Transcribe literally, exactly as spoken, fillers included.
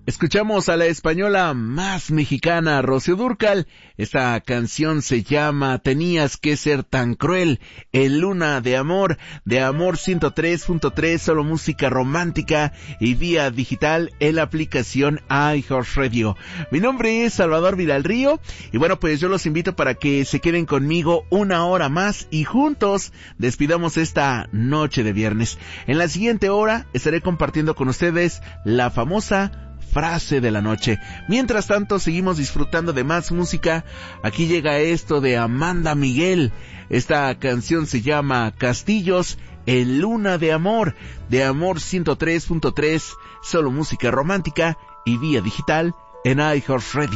Escuchamos a la española más mexicana, Rocío Dúrcal. Esta canción se llama Tenías que ser tan cruel, en Luna de Amor, de Amor ciento tres punto tres, solo música romántica y vía digital en la aplicación iHeartRadio. Mi nombre es Salvador Vidal-Río y bueno, pues yo los invito para que se queden conmigo una hora más y juntos despidamos esta noche de viernes. En la siguiente hora estaré compartiendo con ustedes la famosa frase de la noche. Mientras tanto, seguimos disfrutando de más música. Aquí llega esto de Amanda Miguel. Esta canción se llama Castillos en Luna de Amor, de Amor ciento tres punto tres, solo música romántica y vía digital en iHeartRadio.